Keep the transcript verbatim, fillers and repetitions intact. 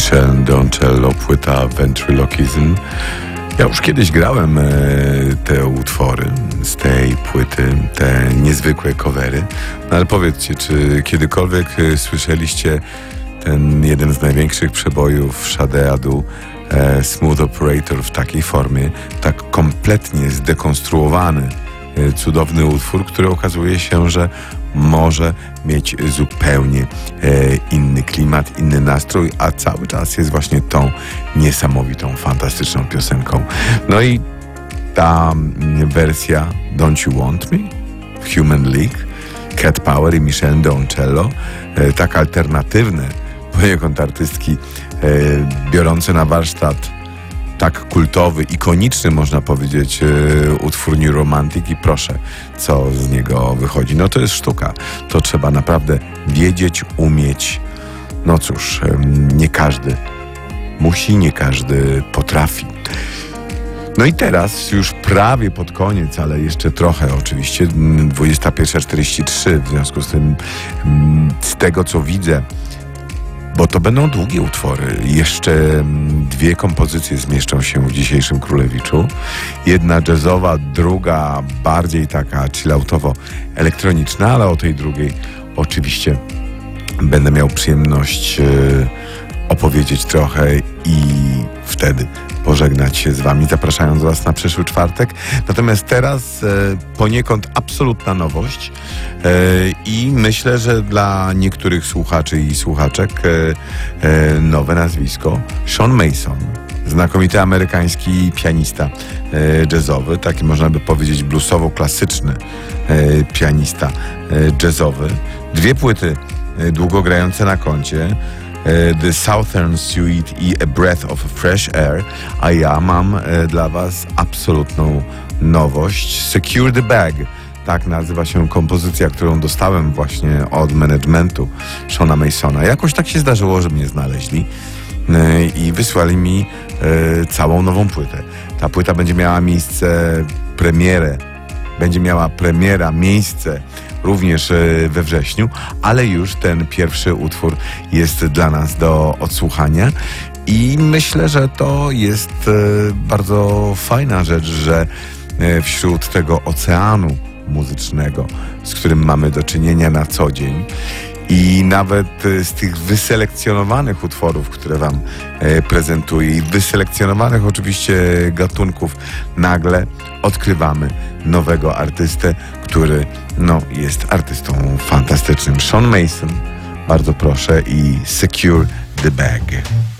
Michel Doncello, płyta Ventriloquism. Ja już kiedyś grałem e, te utwory z tej płyty, te niezwykłe covery. No ale powiedzcie, czy kiedykolwiek e, słyszeliście ten jeden z największych przebojów Shadeadu, e, Smooth Operator, w takiej formie, tak kompletnie zdekonstruowany, e, cudowny utwór, który okazuje się, że może mieć zupełnie e, inny klimat, inny nastrój, a cały czas jest właśnie tą niesamowitą, fantastyczną piosenką. No i ta wersja Don't You Want Me? Human League, Cat Power i Michel Doncello, e, tak alternatywne poniekąd artystki, e, biorące na warsztat tak kultowy, ikoniczny, można powiedzieć, e, utwór New Romantic i proszę, co z niego wychodzi. No to jest sztuka. To trzeba naprawdę wiedzieć, umieć. No cóż, e, nie każdy musi, nie każdy potrafi. No i teraz, już prawie pod koniec, ale jeszcze trochę oczywiście, dwudziesta pierwsza czterdzieści trzy, w związku z tym, z tego co widzę, bo to będą długie utwory. Jeszcze dwie kompozycje zmieszczą się w dzisiejszym Królewiczu. Jedna jazzowa, druga bardziej taka chilloutowo-elektroniczna, ale o tej drugiej oczywiście będę miał przyjemność opowiedzieć trochę i wtedy pożegnać się z wami, zapraszając was na przyszły czwartek. Natomiast teraz e, poniekąd absolutna nowość e, i myślę, że dla niektórych słuchaczy i słuchaczek e, e, nowe nazwisko. Sean Mason, znakomity amerykański pianista e, jazzowy, taki można by powiedzieć bluesowo-klasyczny e, pianista e, jazzowy. Dwie płyty e, długo grające na koncie. The Southern Suite i A Breath of Fresh Air, a ja mam e, dla was absolutną nowość. Secure the Bag, tak nazywa się kompozycja, którą dostałem właśnie od managementu Seana Masona. Jakoś tak się zdarzyło, że mnie znaleźli e, i wysłali mi e, całą nową płytę. Ta płyta będzie miała miejsce, premierę, będzie miała premiera, miejsce również we wrześniu, ale już ten pierwszy utwór jest dla nas do odsłuchania i myślę, że to jest bardzo fajna rzecz, że wśród tego oceanu muzycznego, z którym mamy do czynienia na co dzień, i nawet z tych wyselekcjonowanych utworów, które wam e, prezentuję, i wyselekcjonowanych oczywiście gatunków, nagle odkrywamy nowego artystę, który no, jest artystą fantastycznym. Sean Mason, bardzo proszę, i Secure the Bag.